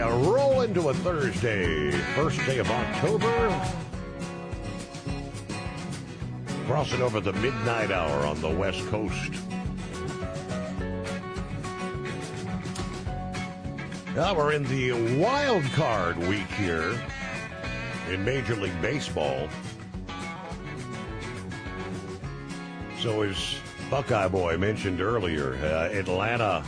roll into a Thursday, first day of October. Crossing over the midnight hour on the West Coast. Now we're in the wild card week here in Major League Baseball. So as Buckeye Boy mentioned earlier, Atlanta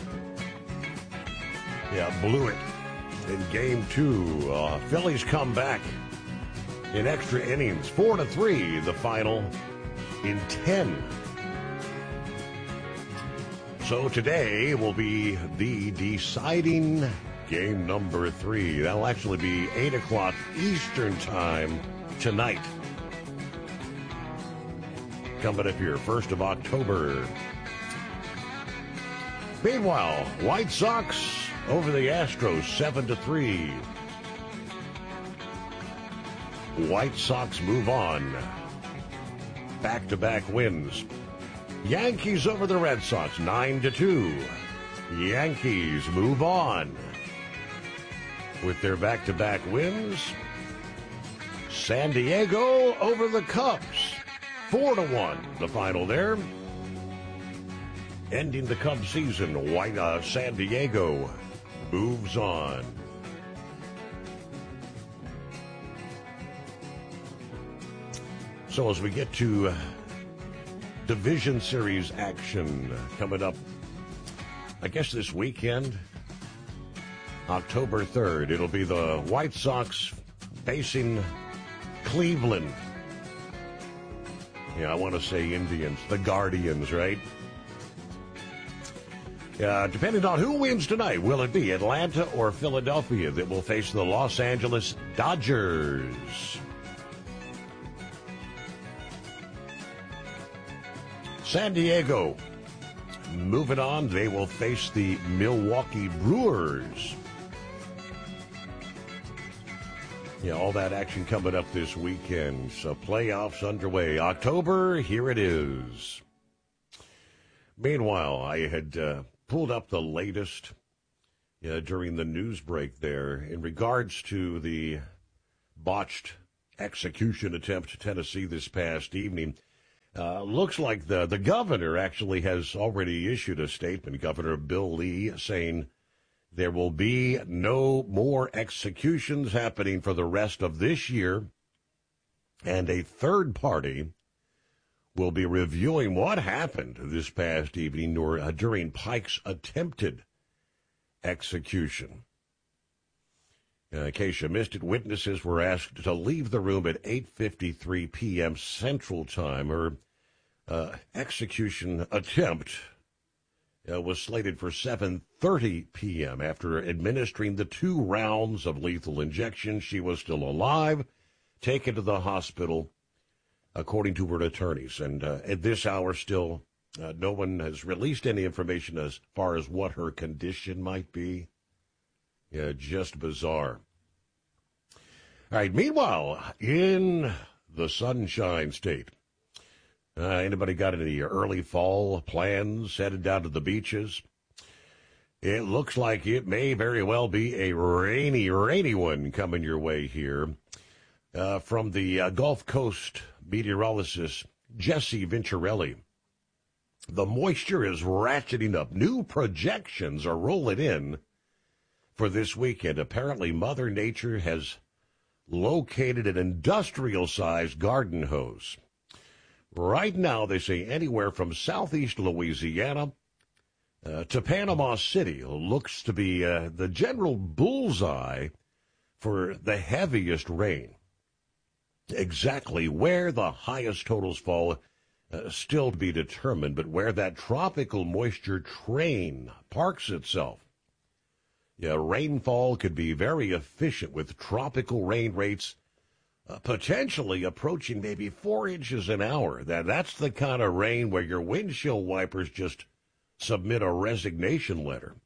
blew it in Game 2. Phillies come back in extra innings, 4-3, the final in 10. So today will be the deciding game number 3. That'll actually be 8 o'clock Eastern time tonight. Coming up here, 1st of October. Meanwhile, White Sox over the Astros, 7-3. White Sox move on. Back-to-back wins. Yankees over the Red Sox, 9-2. Yankees move on with their back-to-back wins. San Diego over the Cubs, 4-1, the final there. Ending the Cubs season, San Diego moves on. So as we get to Division Series action coming up, I guess this weekend, October 3rd, it'll be the White Sox facing Cleveland. Yeah, I want to say Indians, the Guardians, right? Depending on who wins tonight, will it be Atlanta or Philadelphia that will face the Los Angeles Dodgers? San Diego, moving on, they will face the Milwaukee Brewers. Yeah, all that action coming up this weekend. So playoffs underway. October, here it is. Meanwhile, I had pulled up the latest during the news break there in regards to the botched execution attempt to Tennessee this past evening. Looks like the governor actually has already issued a statement, Governor Bill Lee, saying there will be no more executions happening for the rest of this year, and a third party will be reviewing what happened this past evening during Pike's attempted execution. In case you missed it, witnesses were asked to leave the room at 8:53 p.m. Central Time. Her execution attempt was slated for 7:30 p.m. After administering the 2 rounds of lethal injection, she was still alive, taken to the hospital, according to her attorneys. And at this hour still, no one has released any information as far as what her condition might be. Yeah, just bizarre. All right, meanwhile, in the Sunshine State, anybody got any early fall plans headed down to the beaches? It looks like it may very well be a rainy one coming your way here. From the Gulf Coast meteorologist Jesse Venturelli, the moisture is ratcheting up. New projections are rolling in for this weekend. Apparently, Mother Nature has located an industrial-sized garden hose. Right now, they say anywhere from southeast Louisiana to Panama City looks to be the general bullseye for the heaviest rain. Exactly where the highest totals fall still to be determined, but where that tropical moisture train parks itself, rainfall could be very efficient with tropical rain rates potentially approaching maybe 4 inches an hour. That's the kind of rain where your windshield wipers just submit a resignation letter.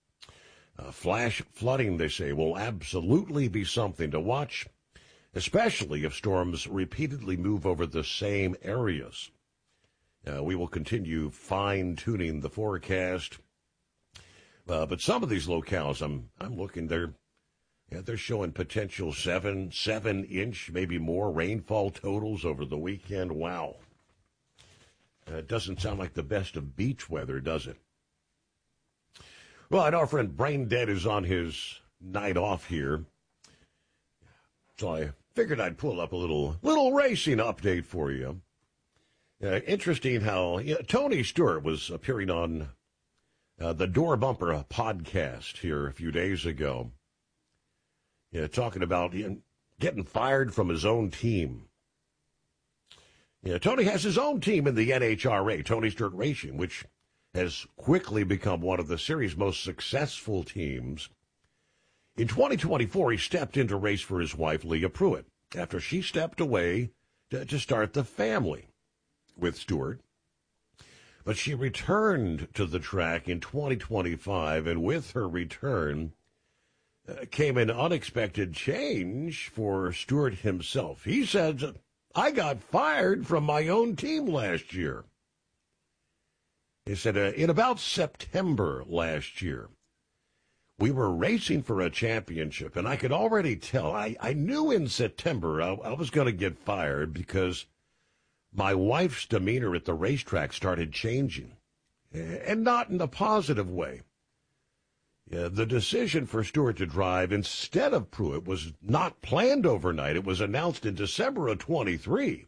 Flash flooding, they say, will absolutely be something to watch, especially if storms repeatedly move over the same areas. We will continue fine-tuning the forecast. But some of these locales, I'm looking, they're Yeah, they're showing potential 7-inch, maybe more rainfall totals over the weekend. Wow. It doesn't sound like the best of beach weather, does it? Well, and our friend Brain Dead is on his night off here. So I figured I'd pull up a little racing update for you. Interesting how Tony Stewart was appearing on the Door Bumper podcast here a few days ago. Talking about getting fired from his own team. Tony has his own team in the NHRA, Tony Stewart Racing, which has quickly become one of the series' most successful teams. In 2024, he stepped in to race for his wife, Leah Pruitt, after she stepped away to start the family with Stewart. But she returned to the track in 2025, and with her return came an unexpected change for Stewart himself. He said, "I got fired from my own team last year." He said, in about September last year, we were racing for a championship, and I could already tell. I knew in September I was going to get fired because my wife's demeanor at the racetrack started changing, and not in a positive way. The decision for Stewart to drive instead of Pruitt was not planned overnight. It was announced in December of 23,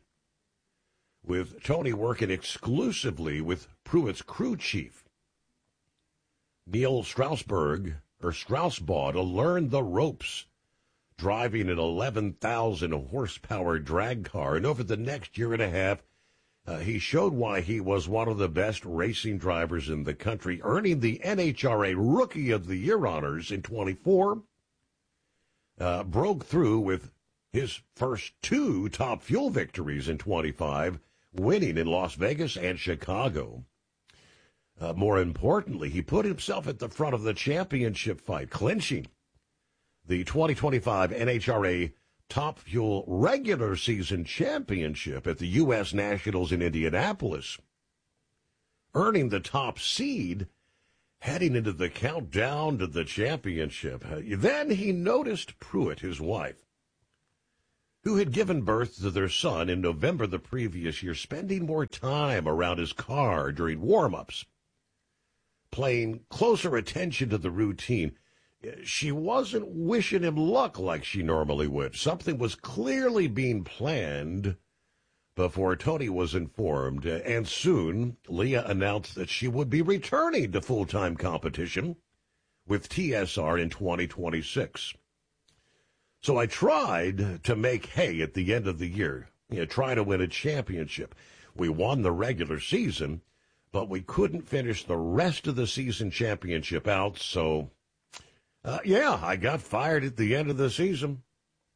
with Tony working exclusively with Pruitt's crew chief, Neil Strasbaugh, to learn the ropes, driving an 11,000 horsepower drag car. And over the next year and a half, he showed why he was one of the best racing drivers in the country, earning the NHRA Rookie of the Year honors in 24. Broke through with his first 2 Top Fuel victories in 25, winning in Las Vegas and Chicago. More importantly, he put himself at the front of the championship fight, clinching the 2025 NHRA Top Fuel regular season championship at the U.S. Nationals in Indianapolis, earning the top seed heading into the countdown to the championship. Then he noticed Pruitt, his wife, who had given birth to their son in November the previous year, spending more time around his car during warm-ups, paying closer attention to the routine. She wasn't wishing him luck like she normally would. Something was clearly being planned before Tony was informed, and soon Leah announced that she would be returning to full-time competition with TSR in 2026. So I tried to make hay at the end of the year, try to win a championship. We won the regular season, but we couldn't finish the rest of the season championship out, so I got fired at the end of the season.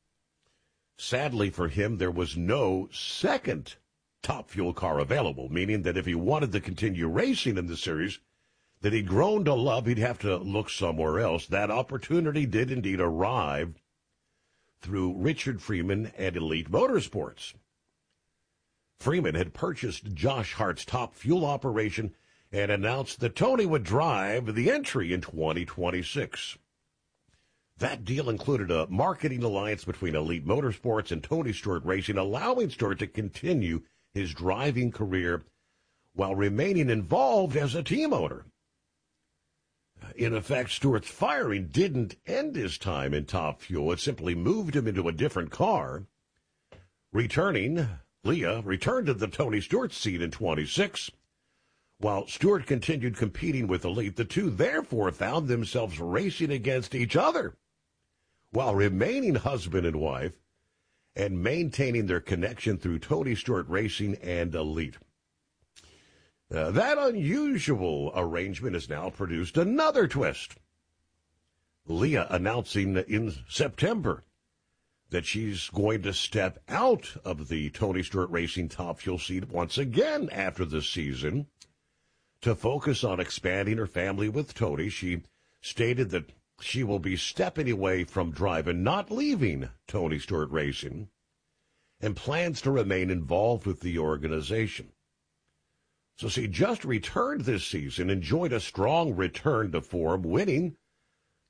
Sadly for him, there was no second Top Fuel car available, meaning that if he wanted to continue racing in the series that he'd grown to love, he'd have to look somewhere else. That opportunity did indeed arrive through Richard Freeman and Elite Motorsports. Freeman had purchased Josh Hart's Top Fuel operation and announced that Tony would drive the entry in 2026. That deal included a marketing alliance between Elite Motorsports and Tony Stewart Racing, allowing Stewart to continue his driving career while remaining involved as a team owner. In effect, Stewart's firing didn't end his time in Top Fuel. It simply moved him into a different car. Leah returned to the Tony Stewart seat in 26. While Stewart continued competing with Elite, the two therefore found themselves racing against each other while remaining husband and wife and maintaining their connection through Tony Stewart Racing and Elite. That unusual arrangement has now produced another twist. Leah announcing in September that she's going to step out of the Tony Stewart Racing Top Fuel seat once again after the season to focus on expanding her family with Tony. She stated that she will be stepping away from driving, not leaving Tony Stewart Racing, and plans to remain involved with the organization. So she just returned this season, enjoyed a strong return to form, winning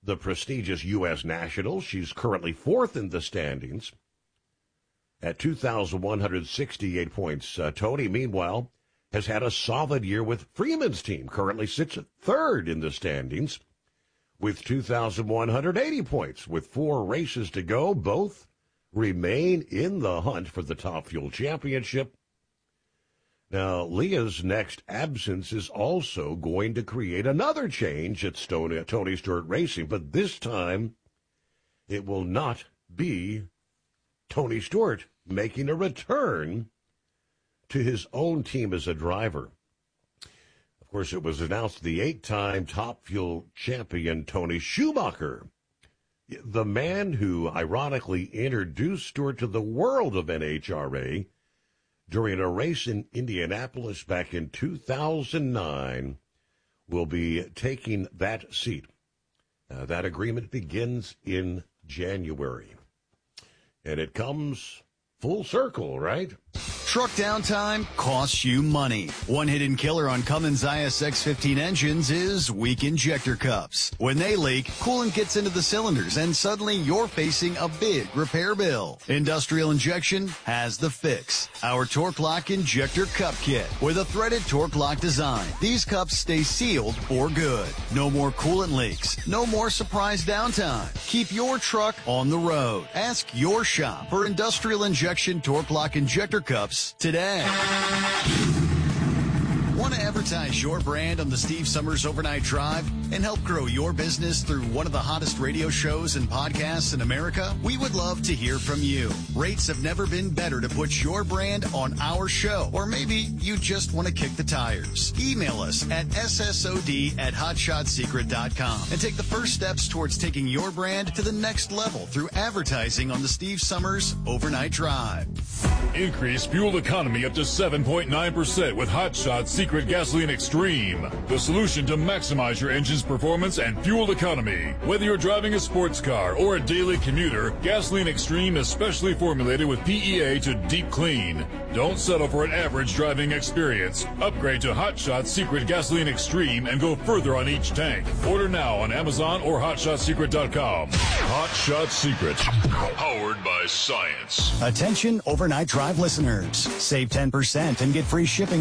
the prestigious U.S. Nationals. She's currently fourth in the standings at 2,168 points. Tony, meanwhile, has had a solid year with Freeman's team, currently sits third in the standings with 2,180 points. With 4 races to go, both remain in the hunt for the Top Fuel Championship. Now, Leah's next absence is also going to create another change at Tony Stewart Racing, but this time it will not be Tony Stewart making a return to his own team as a driver. Of course, it was announced the 8-time Top Fuel champion Tony Schumacher, the man who ironically introduced Stewart to the world of NHRA during a race in Indianapolis back in 2009, will be taking that seat. That agreement begins in January. And it comes full circle, right? Truck downtime costs you money. One hidden killer on Cummins ISX-15 engines is weak injector cups. When they leak, coolant gets into the cylinders and suddenly you're facing a big repair bill. Industrial Injection has the fix. Our Torque Lock Injector Cup Kit with a threaded Torque Lock design. These cups stay sealed for good. No more coolant leaks. No more surprise downtime. Keep your truck on the road. Ask your shop for Industrial Injection Torque Lock Injector Cups today. Want to advertise your brand on the Steve Summers Overnight Drive and help grow your business through one of the hottest radio shows and podcasts in America? We would love to hear from you. Rates have never been better to put your brand on our show. Or maybe you just want to kick the tires. Email us at ssod@hotshotsecret.com and take the first steps towards taking your brand to the next level through advertising on the Steve Summers Overnight Drive. Increase fuel economy up to 7.9% with Hot Shots Secret Gasoline Extreme, the solution to maximize your engine's performance and fuel economy. Whether you're driving a sports car or a daily commuter, Gasoline Extreme is specially formulated with PEA to deep clean. Don't settle for an average driving experience. Upgrade to Hot Shots Secret Gasoline Extreme and go further on each tank. Order now on Amazon or HotShotSecret.com. Hot Shots Secret, powered by science. Attention overnight drive listeners. Save 10% and get free shipping